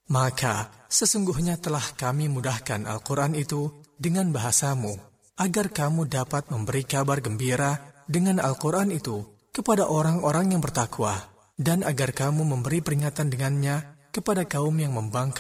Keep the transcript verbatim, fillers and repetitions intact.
Maka sesungguhnya telah kami mudahkan Al-Quran itu dengan bahasamu, agar kamu dapat memberi kabar gembira dengan Al-Quran itu kepada orang-orang yang bertakwa, dan agar kamu memberi peringatan dengannya kepada kaum yang membangkang